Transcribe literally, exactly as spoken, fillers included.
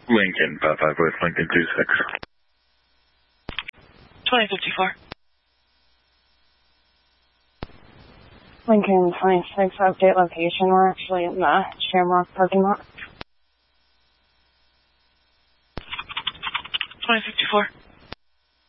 Lincoln, five five with Lincoln two six. twenty fifty-four. Lincoln twenty-six, update location. We're actually in the Shamrock parking lot. twenty fifty-four.